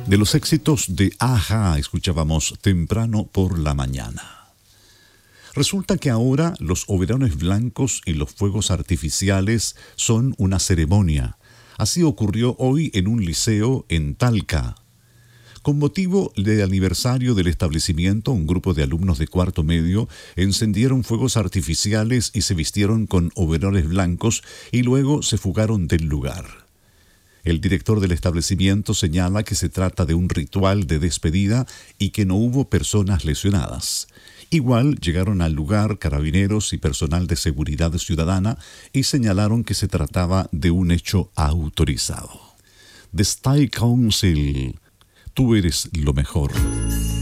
De los éxitos de A-ha escuchábamos Temprano por la Mañana. Resulta que ahora los overoles blancos y los fuegos artificiales son una ceremonia. Así ocurrió hoy en un liceo en Talca. Con motivo del aniversario del establecimiento, un grupo de alumnos de cuarto medio encendieron fuegos artificiales y se vistieron con overoles blancos y luego se fugaron del lugar. El director del establecimiento señala que se trata de un ritual de despedida y que no hubo personas lesionadas. Igual llegaron al lugar carabineros y personal de seguridad ciudadana y señalaron que se trataba de un hecho autorizado. The Style Council, tú eres lo mejor.